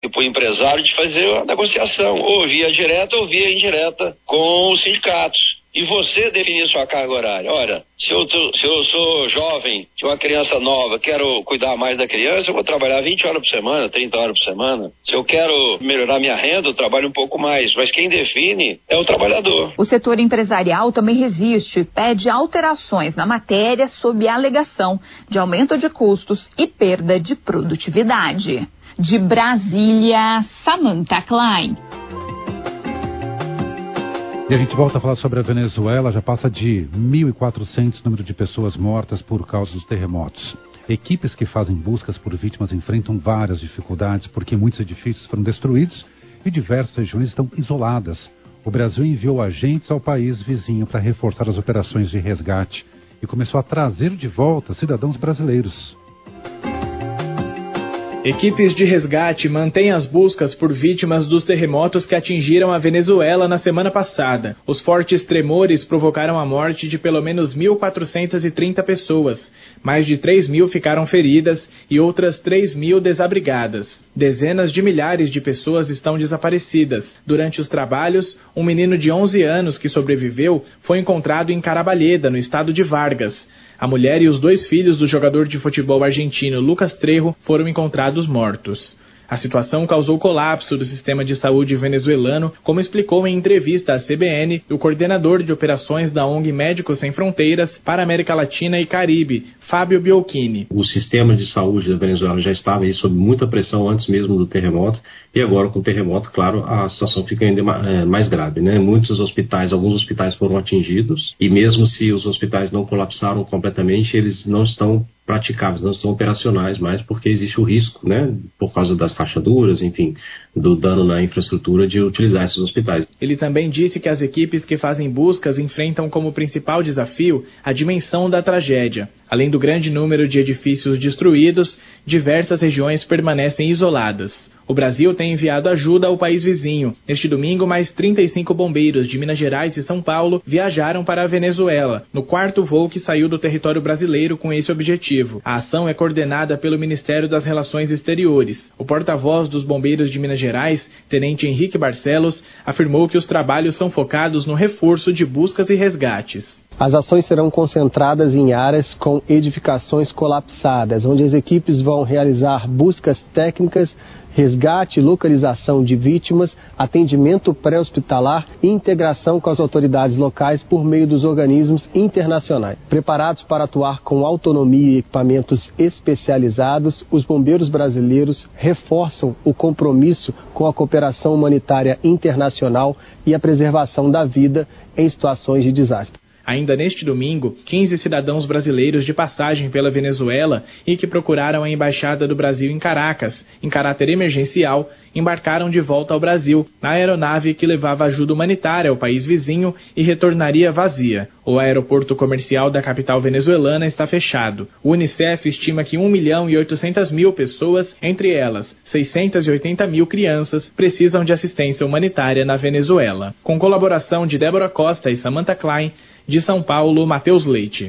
e para o empresário de fazer a negociação, ou via direta ou via indireta com os sindicatos. E você definir sua carga horária. Olha, se eu sou jovem, de uma criança nova, quero cuidar mais da criança, eu vou trabalhar 20 horas por semana, 30 horas por semana. Se eu quero melhorar minha renda, eu trabalho um pouco mais. Mas quem define é o trabalhador. O setor empresarial também resiste e pede alterações na matéria sob a alegação de aumento de custos e perda de produtividade. De Brasília, Samantha Klein. E a gente volta a falar sobre a Venezuela. Já passa de 1.400 número de pessoas mortas por causa dos terremotos. Equipes que fazem buscas por vítimas enfrentam várias dificuldades porque muitos edifícios foram destruídos e diversas regiões estão isoladas. O Brasil enviou agentes ao país vizinho para reforçar as operações de resgate e começou a trazer de volta cidadãos brasileiros. Equipes de resgate mantêm as buscas por vítimas dos terremotos que atingiram a Venezuela na semana passada. Os fortes tremores provocaram a morte de pelo menos 1.430 pessoas. Mais de 3.000 ficaram feridas e outras 3.000 desabrigadas. Dezenas de milhares de pessoas estão desaparecidas. Durante os trabalhos, um menino de 11 anos que sobreviveu foi encontrado em Carabalheda, no estado de Vargas. A mulher e os 2 filhos do jogador de futebol argentino Lucas Trejo foram encontrados mortos. A situação causou colapso do sistema de saúde venezuelano, como explicou em entrevista à CBN o coordenador de operações da ONG Médicos Sem Fronteiras para a América Latina e Caribe, Fábio Biolchini. O sistema de saúde da Venezuela já estava aí sob muita pressão antes mesmo do terremoto, e agora com o terremoto, claro, a situação fica ainda mais grave, né? Alguns hospitais foram atingidos, e mesmo se os hospitais não colapsaram completamente, eles não estão praticáveis, não estão operacionais mais, porque existe o risco, né, por causa das rachaduras, enfim, do dano na infraestrutura de utilizar esses hospitais. Ele também disse que as equipes que fazem buscas enfrentam como principal desafio a dimensão da tragédia. Além do grande número de edifícios destruídos, diversas regiões permanecem isoladas. O Brasil tem enviado ajuda ao país vizinho. Neste domingo, mais 35 bombeiros de Minas Gerais e São Paulo viajaram para a Venezuela, no 4º voo que saiu do território brasileiro com esse objetivo. A ação é coordenada pelo Ministério das Relações Exteriores. O porta-voz dos bombeiros de Minas Gerais, Tenente Henrique Barcelos, afirmou que os trabalhos são focados no reforço de buscas e resgates. As ações serão concentradas em áreas com edificações colapsadas, onde as equipes vão realizar buscas técnicas, resgate e localização de vítimas, atendimento pré-hospitalar e integração com as autoridades locais por meio dos organismos internacionais. Preparados para atuar com autonomia e equipamentos especializados, os bombeiros brasileiros reforçam o compromisso com a cooperação humanitária internacional e a preservação da vida em situações de desastre. Ainda neste domingo, 15 cidadãos brasileiros de passagem pela Venezuela e que procuraram a Embaixada do Brasil em Caracas, em caráter emergencial, embarcaram de volta ao Brasil, na aeronave que levava ajuda humanitária ao país vizinho e retornaria vazia. O aeroporto comercial da capital venezuelana está fechado. O Unicef estima que 1.800.000 pessoas, entre elas 680.000 crianças, precisam de assistência humanitária na Venezuela. Com colaboração de Débora Costa e Samantha Klein, de São Paulo, Matheus Leite.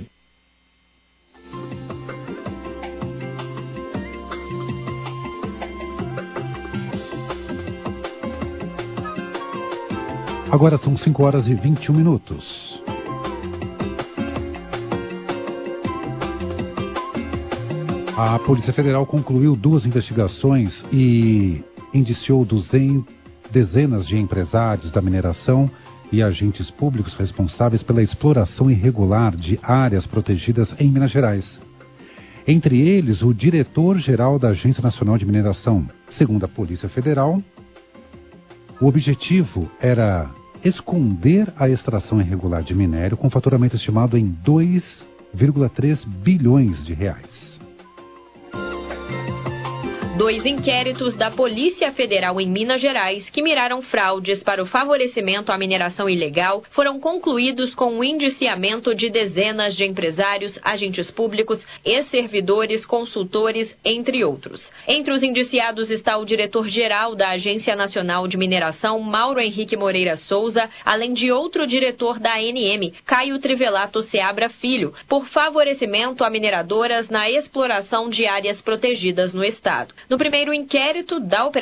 Agora são 5h21. A Polícia Federal concluiu 2 investigações e indiciou dezenas de empresários da mineração e agentes públicos responsáveis pela exploração irregular de áreas protegidas em Minas Gerais. Entre eles, o diretor-geral da Agência Nacional de Mineração. Segundo a Polícia Federal, o objetivo era esconder a extração irregular de minério com faturamento estimado em 2,3 bilhões de reais. 2 inquéritos da Polícia Federal em Minas Gerais, que miraram fraudes para o favorecimento à mineração ilegal, foram concluídos com o indiciamento de dezenas de empresários, agentes públicos e servidores, consultores, entre outros. Entre os indiciados está o diretor-geral da Agência Nacional de Mineração, Mauro Henrique Moreira Souza, além de outro diretor da ANM, Caio Trivelato Seabra Filho, por favorecimento a mineradoras na exploração de áreas protegidas no estado. No primeiro inquérito da operação